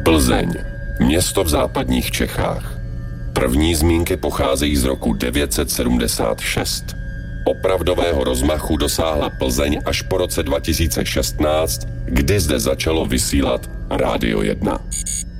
Plzeň, město v západních Čechách. První zmínky pocházejí z roku 976. Opravdového rozmachu dosáhla Plzeň až po roce 2016, kdy zde začalo vysílat Rádio 1.